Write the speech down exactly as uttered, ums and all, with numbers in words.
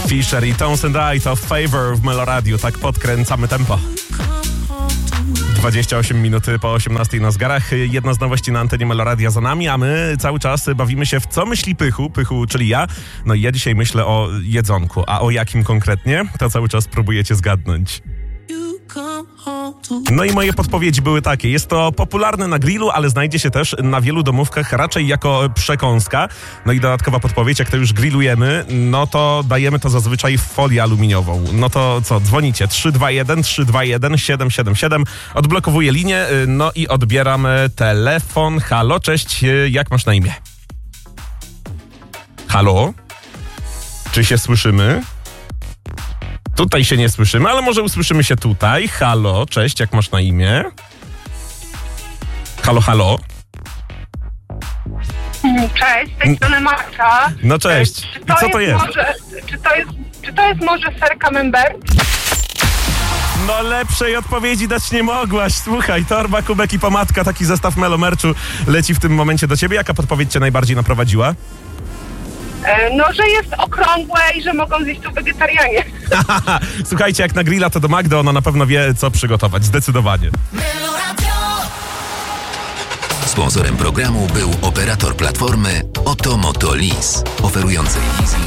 Fisher i Tones and I to Favor w Meloradiu. Tak podkręcamy tempo. dwadzieścia osiem minut po osiemnastej na zegarach. Jedna z nowości na antenie Meloradia za nami, a my cały czas bawimy się w co myśli Pychu. Pychu, czyli ja. No i ja dzisiaj myślę o jedzonku. A o jakim konkretnie? To cały czas próbujecie zgadnąć. No i moje podpowiedzi były takie. Jest to popularne na grillu, ale znajdzie się też na wielu domówkach raczej jako przekąska. No i dodatkowa podpowiedź, jak to już grillujemy, no to dajemy to zazwyczaj w folię aluminiową. No to co, dzwonicie trzy dwa jeden trzy dwa jeden siedem siedem siedem. Odblokowuję linię, no i odbieram telefon. Halo, cześć, jak masz na imię? Halo? Czy się słyszymy? Tutaj się nie słyszymy, ale może usłyszymy się tutaj. Halo, cześć, jak masz na imię? Halo, halo? Cześć, z tej strony Marta. No cześć. Czy I co to jest? Może, czy, to jest czy to jest może ser camembert? No lepszej odpowiedzi dać nie mogłaś. Słuchaj, torba, kubek i pomadka, taki zestaw Melomerczu leci w tym momencie do ciebie. Jaka podpowiedź cię najbardziej naprowadziła? No, że jest okrągłe i że mogą zjeść to wegetarianie. Słuchajcie, jak na grilla to do Magdy, ona na pewno wie, co przygotować. Zdecydowanie. Sponsorem programu był operator platformy Oto Moto Lease, oferującej leasing